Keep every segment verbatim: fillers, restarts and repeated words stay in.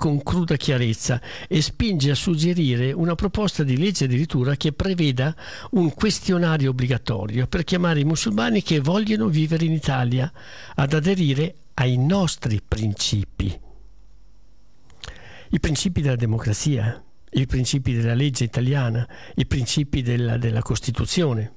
con cruda chiarezza e spinge a suggerire una proposta di legge addirittura che preveda un questionario obbligatorio per chiamare i musulmani che vogliono vivere in Italia ad aderire ai nostri principi. I principi della democrazia, i principi della legge italiana, i principi della, della Costituzione.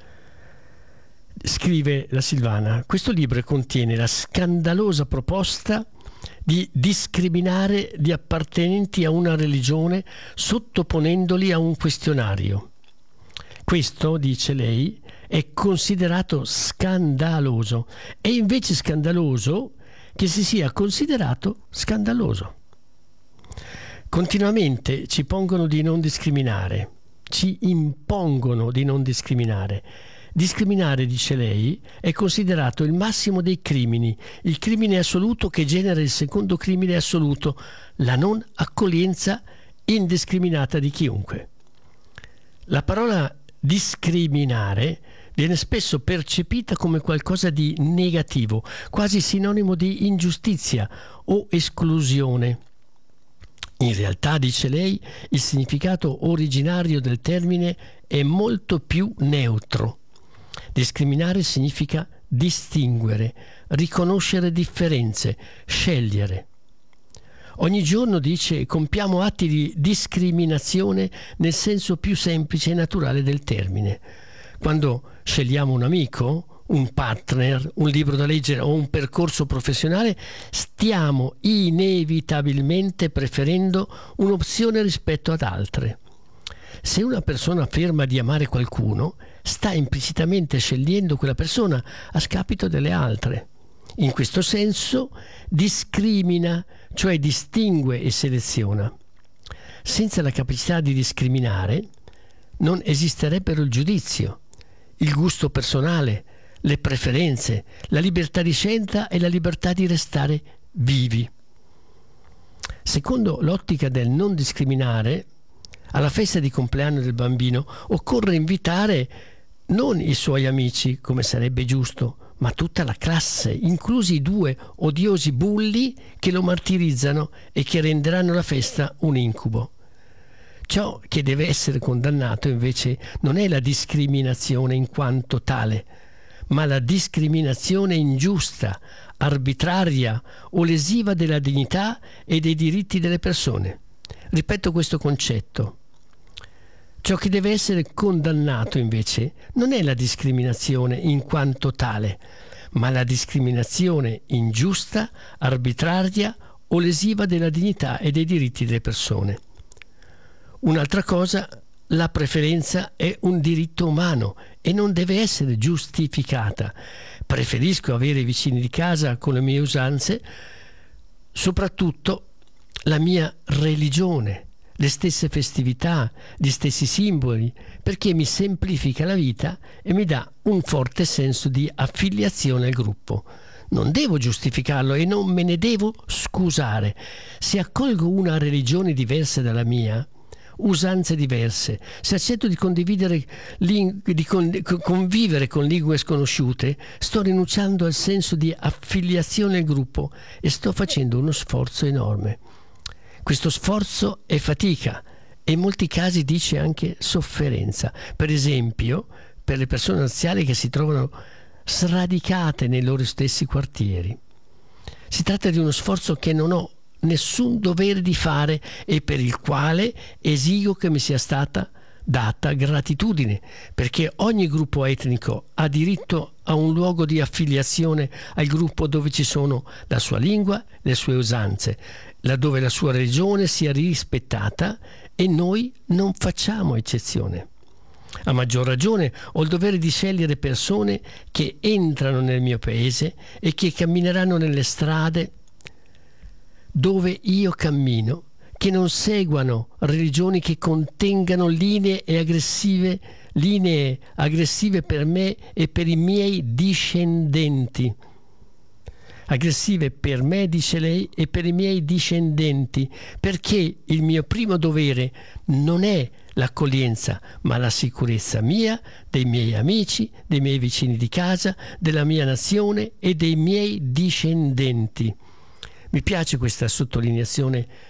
Scrive la Silvana: questo libro contiene la scandalosa proposta di discriminare gli appartenenti a una religione sottoponendoli a un questionario. Questo, dice lei, è considerato scandaloso. È invece scandaloso che si sia considerato scandaloso. Continuamente ci pongono di non discriminare, ci impongono di non discriminare. Discriminare, dice lei, è considerato il massimo dei crimini, il crimine assoluto che genera il secondo crimine assoluto, la non accoglienza indiscriminata di chiunque. La parola discriminare viene spesso percepita come qualcosa di negativo, quasi sinonimo di ingiustizia o esclusione. In realtà, dice lei, il significato originario del termine è molto più neutro. Discriminare significa distinguere, riconoscere differenze, scegliere. Ogni giorno, dice, compiamo atti di discriminazione nel senso più semplice e naturale del termine. Quando scegliamo un amico, un partner, un libro da leggere o un percorso professionale, stiamo inevitabilmente preferendo un'opzione rispetto ad altre. Se una persona afferma di amare qualcuno, sta implicitamente scegliendo quella persona a scapito delle altre. In questo senso discrimina, cioè distingue e seleziona. Senza la capacità di discriminare non esisterebbero il giudizio, il gusto personale, le preferenze, la libertà di scelta e la libertà di restare vivi. Secondo l'ottica del non discriminare, alla festa di compleanno del bambino occorre invitare non i suoi amici, come sarebbe giusto, ma tutta la classe, inclusi i due odiosi bulli che lo martirizzano e che renderanno la festa un incubo. Ciò che deve essere condannato invece non è la discriminazione in quanto tale, ma la discriminazione ingiusta, arbitraria o lesiva della dignità e dei diritti delle persone. Ripeto questo concetto. Ciò che deve essere condannato invece non è la discriminazione in quanto tale, ma la discriminazione ingiusta, arbitraria o lesiva della dignità e dei diritti delle persone. Un'altra cosa, la preferenza è un diritto umano e non deve essere giustificata. Preferisco avere i vicini di casa con le mie usanze, soprattutto la mia religione, le stesse festività, gli stessi simboli, perché mi semplifica la vita e mi dà un forte senso di affiliazione al gruppo. Non devo giustificarlo e non me ne devo scusare. Se accolgo una religione diversa dalla mia, usanze diverse, se accetto di condividere di convivere con lingue sconosciute, sto rinunciando al senso di affiliazione al gruppo e sto facendo uno sforzo enorme. Questo sforzo è fatica e in molti casi dice anche sofferenza. Per esempio, per le persone anziane che si trovano sradicate nei loro stessi quartieri. Si tratta di uno sforzo che non ho nessun dovere di fare e per il quale esigo che mi sia stata data gratitudine, perché ogni gruppo etnico ha diritto a un luogo di affiliazione al gruppo dove ci sono la sua lingua, le sue usanze, laddove la sua religione sia rispettata, e noi non facciamo eccezione. A maggior ragione ho il dovere di scegliere persone che entrano nel mio paese e che cammineranno nelle strade dove io cammino, che non seguano religioni che contengano linee e aggressive, linee aggressive per me e per i miei discendenti. Aggressive per me, dice lei, e per i miei discendenti, perché il mio primo dovere non è l'accoglienza, ma la sicurezza mia, dei miei amici, dei miei vicini di casa, della mia nazione e dei miei discendenti. Mi piace questa sottolineazione